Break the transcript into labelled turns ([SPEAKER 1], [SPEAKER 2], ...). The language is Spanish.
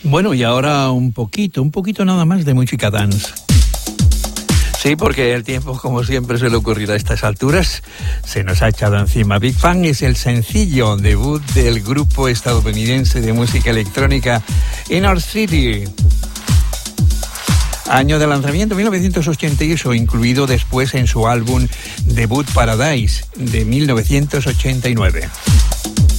[SPEAKER 1] Bueno, y ahora un poquito nada más de música dance. Sí, porque el tiempo, como siempre suele ocurrir a estas alturas, se nos ha echado encima. Big Fan es el sencillo debut del grupo estadounidense de música electrónica Inner City. Año de lanzamiento 1988, incluido después en su álbum debut Paradise de 1989.